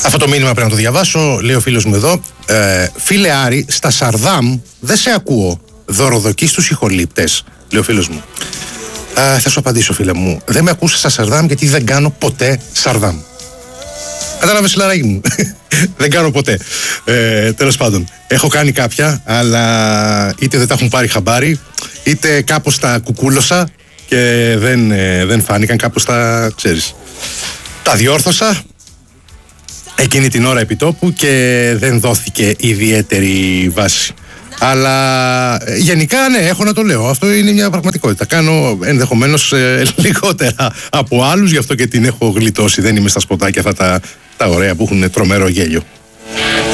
Αυτό το μήνυμα πρέπει να το διαβάσω. Λέει ο φίλος μου εδώ. Φίλε Άρη, στα Σαρδάμ δεν σε ακούω. Δωροδοκείς στους ηχολήπτες, λέει ο φίλος μου. Θα σου απαντήσω, φίλε μου. Δεν με ακούς στα Σαρδάμ γιατί δεν κάνω ποτέ Σαρδάμ. Κατάλαβες, λαράκι μου. Δεν κάνω ποτέ. Τέλος πάντων, έχω κάνει κάποια, αλλά είτε δεν τα έχουν πάρει χαμπάρι, είτε κάπως τα κουκούλωσα και δεν φάνηκαν, κάπως τα ξέρεις. Τα διόρθωσα εκείνη την ώρα επιτόπου και δεν δόθηκε ιδιαίτερη βάση. Αλλά γενικά ναι, έχω να το λέω. Αυτό είναι μια πραγματικότητα. Κάνω ενδεχομένως λιγότερα από άλλους, γι' αυτό και την έχω γλιτώσει. Δεν είμαι στα σποτάκια αυτά τα ωραία που έχουν τρομερό γέλιο.